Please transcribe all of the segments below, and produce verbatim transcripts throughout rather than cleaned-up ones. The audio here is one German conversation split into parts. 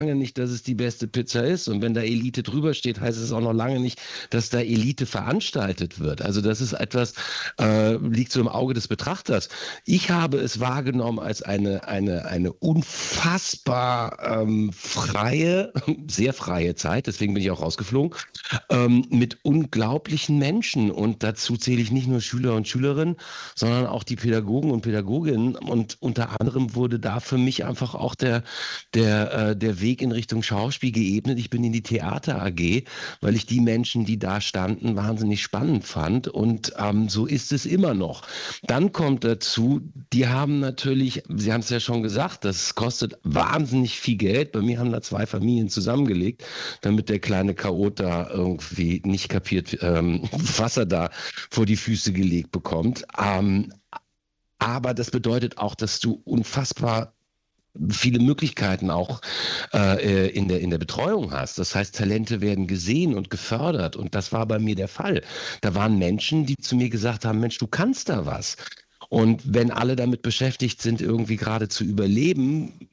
lange nicht, dass es die beste Pizza ist. Und wenn da Elite drüber steht, heißt es auch noch lange nicht, dass da Elite veranstaltet wird. Also das ist etwas, äh, liegt so im Auge des Betrachters. Ich habe es wahrgenommen als eine, eine, eine unfassbar ähm, freie, sehr freie Zeit, deswegen bin ich auch rausgeflogen, ähm, mit unglaublichen Menschen. Und dazu zähle ich nicht nur Schüler und Schülerinnen, sondern auch die Pädagogen und Pädagoginnen. Und unter anderem wurde da für mich einfach auch der, der, äh, der Weg in Richtung Schauspiel geebnet. Ich bin in die Theater A G, weil ich die Menschen, die da standen, wahnsinnig spannend fand. Und ähm, so ist es immer noch. Dann kommt dazu, die haben natürlich, Sie haben es ja schon gesagt, das kostet wahnsinnig viel Geld. Bei mir haben da zwei Familien zusammengelegt, damit der kleine Chaot da irgendwie nicht kapiert, ähm, was er da vor die Füße gelegt bekommt. Ähm, aber das bedeutet auch, dass du unfassbar viele Möglichkeiten auch äh, in der, in der Betreuung hast. Das heißt, Talente werden gesehen und gefördert und das war bei mir der Fall. Da waren Menschen, die zu mir gesagt haben, Mensch, du kannst da was. Und wenn alle damit beschäftigt sind, irgendwie gerade zu überleben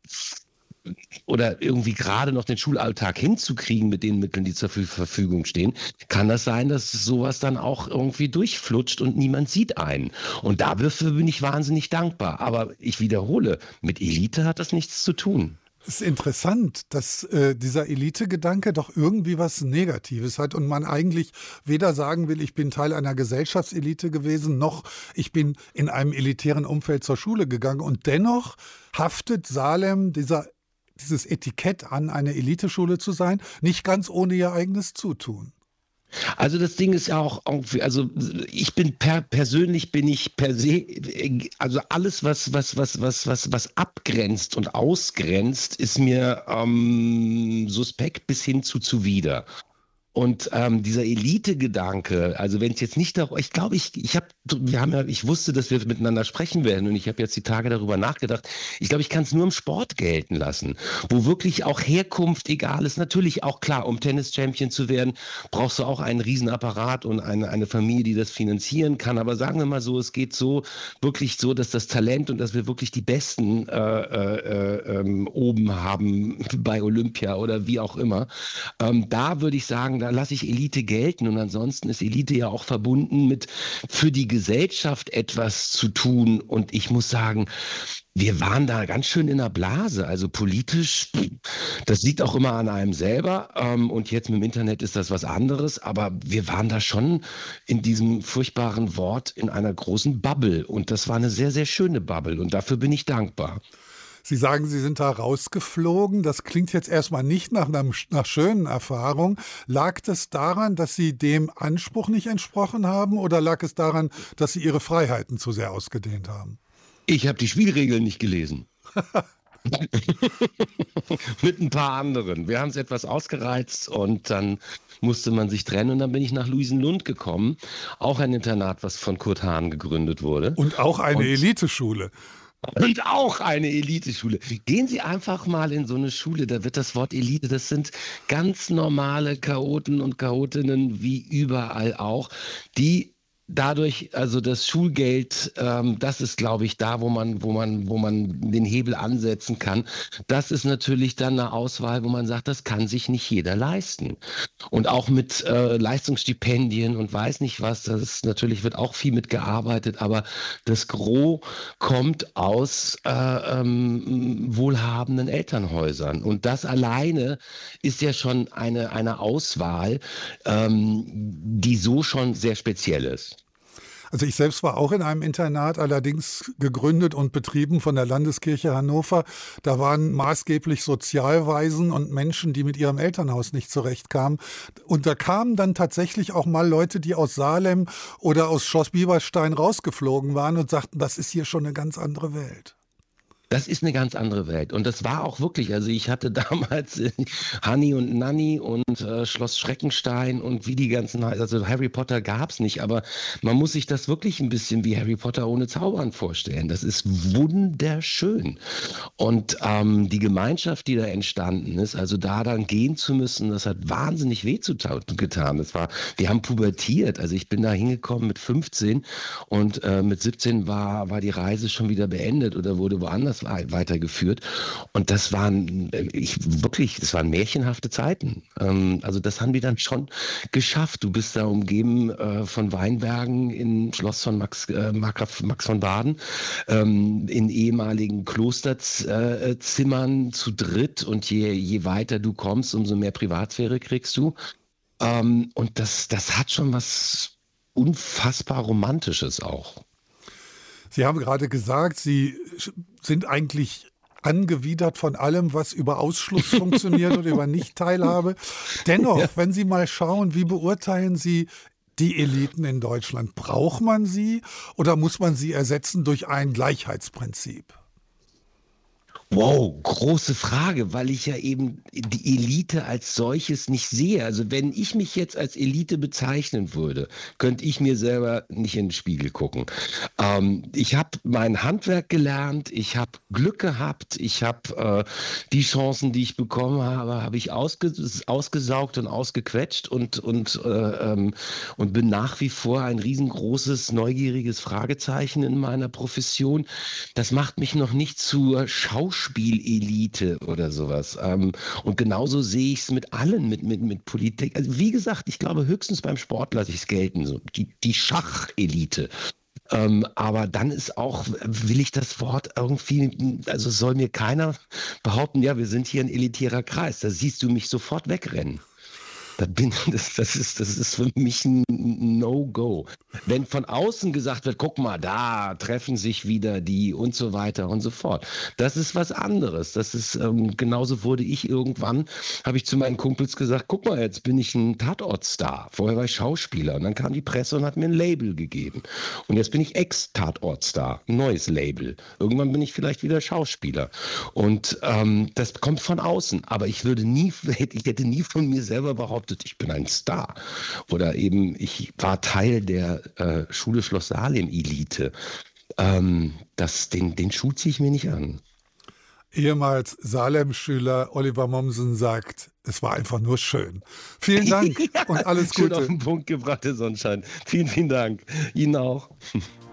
oder irgendwie gerade noch den Schulalltag hinzukriegen mit den Mitteln, die zur Verfügung stehen, kann das sein, dass sowas dann auch irgendwie durchflutscht und niemand sieht einen. Und dafür bin ich wahnsinnig dankbar. Aber ich wiederhole, mit Elite hat das nichts zu tun. Es ist interessant, dass äh, dieser Elite-Gedanke doch irgendwie was Negatives hat und man eigentlich weder sagen will, ich bin Teil einer Gesellschaftselite gewesen, noch ich bin in einem elitären Umfeld zur Schule gegangen. Und dennoch haftet Salem dieser dieses Etikett an, eine Eliteschule zu sein, nicht ganz ohne ihr eigenes Zutun. Also das Ding ist ja auch, also ich bin per, persönlich bin ich per se, also alles, was, was, was, was, was, was abgrenzt und ausgrenzt, ist mir ähm, suspekt bis hin zu zuwider. Und ähm, dieser Elite-Gedanke, also wenn es jetzt nicht darum, ich glaube, ich, ich habe, wir haben ja, ich wusste, dass wir miteinander sprechen werden und ich habe jetzt die Tage darüber nachgedacht. Ich glaube, ich kann es nur im Sport gelten lassen, wo wirklich auch Herkunft egal ist. Natürlich auch klar, um Tennis-Champion zu werden, brauchst du auch einen Riesenapparat und eine, eine Familie, die das finanzieren kann. Aber sagen wir mal so, es geht so wirklich so, dass das Talent und dass wir wirklich die Besten äh, äh, äh, oben haben bei Olympia oder wie auch immer. Ähm, da würde ich sagen, da lasse ich Elite gelten und ansonsten ist Elite ja auch verbunden mit für die Gesellschaft etwas zu tun und ich muss sagen, wir waren da ganz schön in der Blase, also politisch, das liegt auch immer an einem selber ähm, und jetzt mit dem Internet ist das was anderes, aber wir waren da schon in diesem furchtbaren Wort in einer großen Bubble und das war eine sehr, sehr schöne Bubble und dafür bin ich dankbar. Sie sagen, Sie sind da rausgeflogen. Das klingt jetzt erstmal nicht nach einer nach schönen Erfahrung. Lag es daran, dass Sie dem Anspruch nicht entsprochen haben oder lag es daran, dass Sie Ihre Freiheiten zu sehr ausgedehnt haben? Ich habe die Spielregeln nicht gelesen. Mit ein paar anderen. Wir haben es etwas ausgereizt und dann musste man sich trennen und dann bin ich nach Luisenlund gekommen. Auch ein Internat, was von Kurt Hahn gegründet wurde. Und auch eine und Eliteschule. Und auch eine Eliteschule. Gehen Sie einfach mal in so eine Schule, da wird das Wort Elite, das sind ganz normale Chaoten und Chaotinnen wie überall auch, die dadurch, also das Schulgeld, ähm, das ist, glaube ich, da, wo man, wo man, wo man den Hebel ansetzen kann. Das ist natürlich dann eine Auswahl, wo man sagt, das kann sich nicht jeder leisten. Und auch mit äh, Leistungsstipendien und weiß nicht was, das ist, natürlich wird auch viel mitgearbeitet, aber das Gros kommt aus äh, ähm, wohlhabenden Elternhäusern. Und das alleine ist ja schon eine, eine Auswahl, ähm, die so schon sehr speziell ist. Also ich selbst war auch in einem Internat, allerdings gegründet und betrieben von der Landeskirche Hannover. Da waren maßgeblich Sozialwaisen und Menschen, die mit ihrem Elternhaus nicht zurechtkamen. Und da kamen dann tatsächlich auch mal Leute, die aus Salem oder aus Schloss-Bieberstein rausgeflogen waren und sagten, das ist hier schon eine ganz andere Welt. Das ist eine ganz andere Welt und das war auch wirklich, also ich hatte damals äh, Hanni und Nanni und äh, Schloss Schreckenstein und wie die ganzen, also Harry Potter gab's nicht, aber man muss sich das wirklich ein bisschen wie Harry Potter ohne Zaubern vorstellen. Das ist wunderschön und ähm, die Gemeinschaft, die da entstanden ist, also da dann gehen zu müssen, das hat wahnsinnig weh zu getan. Das war, wir haben pubertiert, also ich bin da hingekommen mit fünfzehn und äh, mit siebzehn war, war die Reise schon wieder beendet oder wurde woanders das weitergeführt. Und das waren ich wirklich, das waren märchenhafte Zeiten. Ähm, also das haben die dann schon geschafft. Du bist da umgeben äh, von Weinbergen im Schloss von Max, äh, Max von Baden, ähm, in ehemaligen Klosterzimmern zu dritt. Und je, je weiter du kommst, umso mehr Privatsphäre kriegst du. Ähm, und das, das hat schon was unfassbar Romantisches auch. Sie haben gerade gesagt, Sie sind eigentlich angewidert von allem, was über Ausschluss funktioniert oder über Nicht-Teilhabe. Dennoch, ja. Wenn Sie mal schauen, wie beurteilen Sie die Eliten in Deutschland? Braucht man sie oder muss man sie ersetzen durch ein Gleichheitsprinzip? Wow, große Frage, weil ich ja eben die Elite als solches nicht sehe. Also wenn ich mich jetzt als Elite bezeichnen würde, könnte ich mir selber nicht in den Spiegel gucken. Ähm, ich habe mein Handwerk gelernt, ich habe Glück gehabt, ich habe äh, die Chancen, die ich bekommen habe, habe ich ausge ausgesaugt und ausgequetscht und, und, äh, ähm, und bin nach wie vor ein riesengroßes, neugieriges Fragezeichen in meiner Profession. Das macht mich noch nicht zur Schauspielerin Spielelite oder sowas. Ähm, und genauso sehe ich es mit allen, mit, mit, mit Politik. Also wie gesagt, ich glaube höchstens beim Sport lasse ich es gelten, so die, die Schachelite. Ähm, aber dann ist auch, will ich das Wort irgendwie, also soll mir keiner behaupten, ja, wir sind hier ein elitärer Kreis. Da siehst du mich sofort wegrennen. Das, bin, das, das, ist, das ist für mich ein No-Go. Wenn von außen gesagt wird, guck mal, da treffen sich wieder die und so weiter und so fort. Das ist was anderes. Das ist, ähm, genauso wurde ich irgendwann, habe ich zu meinen Kumpels gesagt, guck mal, jetzt bin ich ein Tatortstar. Vorher war ich Schauspieler und dann kam die Presse und hat mir ein Label gegeben. Und jetzt bin ich Ex-Tatortstar, ein neues Label. Irgendwann bin ich vielleicht wieder Schauspieler. Und ähm, das kommt von außen. Aber ich würde nie, ich hätte nie von mir selber behauptet, ich bin ein Star. Oder eben, ich war Teil der äh, Schule Schloss Salem-Elite. Ähm, das, den, den Schuh ziehe ich mir nicht an. Ehemals Salem-Schüler Oliver Mommsen sagt, es war einfach nur schön. Vielen Dank ja, und alles Gute. Gute. Schön auf den Punkt gebracht, der Sonnenschein. Vielen, vielen Dank. Ihnen auch.